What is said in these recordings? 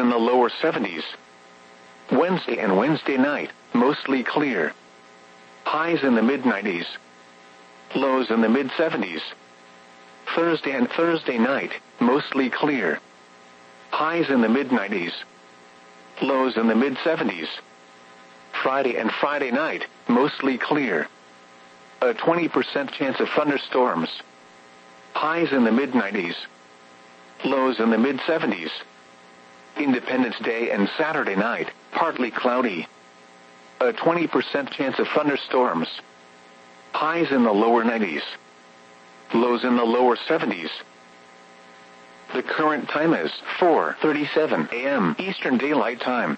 in the lower 70s. Wednesday and Wednesday night, mostly clear. Highs in the mid-90s. Lows in the mid-70s. Thursday and Thursday night, mostly clear. Highs in the mid-90s. Lows in the mid-70s. Friday and Friday night, mostly clear. A 20% chance of thunderstorms. Highs in the mid-90s. Lows in the mid-70s. Independence Day and Saturday night, partly cloudy. A 20% chance of thunderstorms. Highs in the lower 90s. Lows in the lower 70s. The current time is 4:37 a.m. Eastern Daylight Time.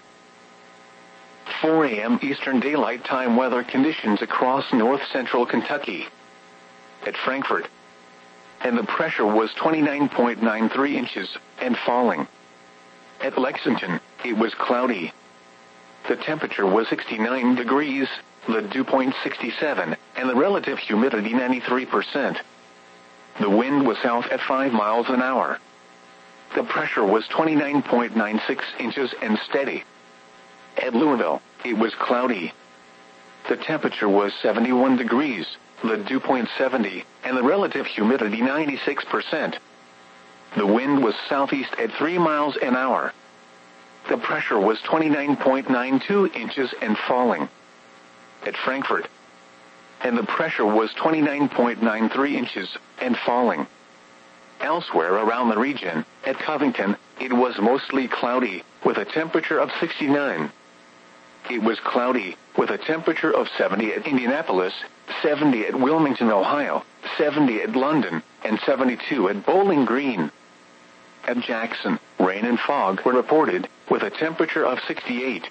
4 a.m. Eastern Daylight Time weather conditions across north-central Kentucky. At Frankfort. And the pressure was 29.93 inches, and falling. At Lexington, it was cloudy. The temperature was 69 degrees, the dew point 67, and the relative humidity 93%. The wind was south at 5 miles an hour. The pressure was 29.96 inches and steady. At Louisville, it was cloudy. The temperature was 71 degrees, the dew point 70, and the relative humidity 96%. The wind was southeast at 3 miles an hour. The pressure was 29.92 inches and falling. At Frankfort. And the pressure was 29.93 inches and falling. Elsewhere around the region, at Covington, it was mostly cloudy, with a temperature of 69. It was cloudy, with a temperature of 70 at Indianapolis, 70 at Wilmington, Ohio, 70 at London, and 72 at Bowling Green. At Jackson, rain and fog were reported, with a temperature of 68.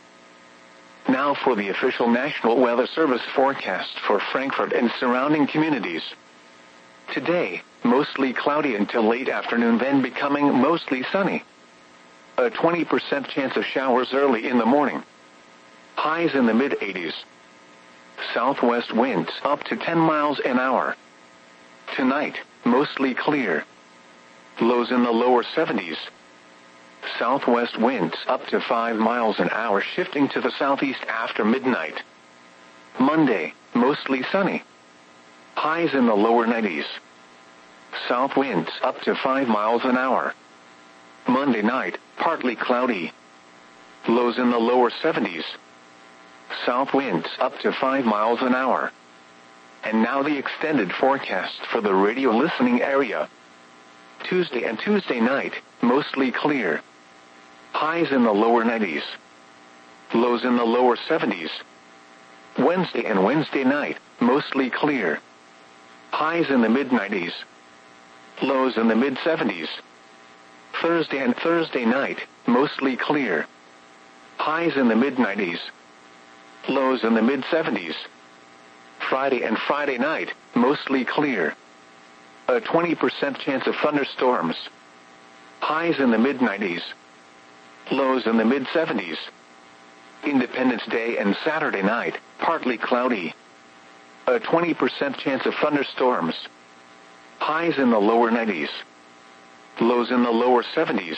Now for the official National Weather Service forecast for Frankfort and surrounding communities. Today, mostly cloudy until late afternoon, then becoming mostly sunny. A 20% chance of showers early in the morning. Highs in the mid-80s. Southwest winds up to 10 miles an hour. Tonight, mostly clear. Lows in the lower 70s. Southwest winds up to 5 miles an hour, shifting to the southeast after midnight. Monday, mostly sunny. Highs in the lower 90s. South winds up to 5 miles an hour. Monday night, partly cloudy. Lows in the lower 70s. South winds up to 5 miles an hour. And now the extended forecast for the radio listening area. Tuesday and Tuesday night, mostly clear. Highs in the lower 90s. Lows in the lower 70s. Wednesday and Wednesday night, mostly clear. Highs in the mid-90s. Lows in the mid-70s. Thursday and Thursday night, mostly clear. Highs in the mid-90s. Lows in the mid-70s. Friday and Friday night, mostly clear. A 20% chance of thunderstorms. Highs in the mid-90s. Lows in the mid-70s. Independence Day and Saturday night, partly cloudy. A 20% chance of thunderstorms. Highs in the lower 90s. Lows in the lower 70s.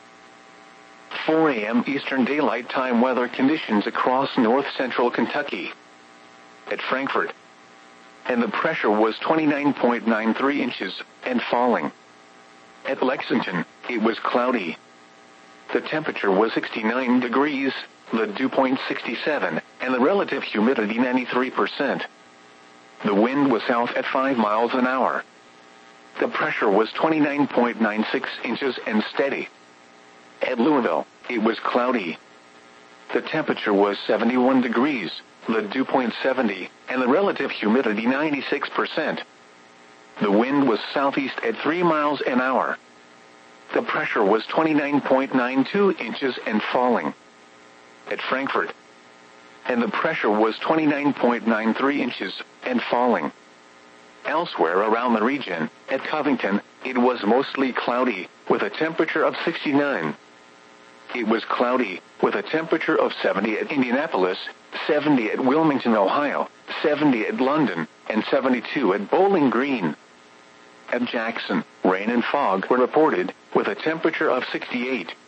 4 a.m. Eastern Daylight Time weather conditions across north-central Kentucky. At Frankfort. And the pressure was 29.93 inches, and falling. At Lexington, it was cloudy. The temperature was 69 degrees, the dew point 67, and the relative humidity 93%. The wind was south at 5 miles an hour. The pressure was 29.96 inches and steady. At Louisville, it was cloudy. The temperature was 71 degrees, the dew point 70, and the relative humidity 96%. The wind was southeast at 3 miles an hour. The pressure was 29.92 inches and falling. At Frankfort. And the pressure was 29.93 inches and falling. Elsewhere around the region, at Covington, it was mostly cloudy, with a temperature of 69. It was cloudy, with a temperature of 70 at Indianapolis, 70 at Wilmington, Ohio, 70 at London, and 72 at Bowling Green. At Jackson, rain and fog were reported, with a temperature of 68.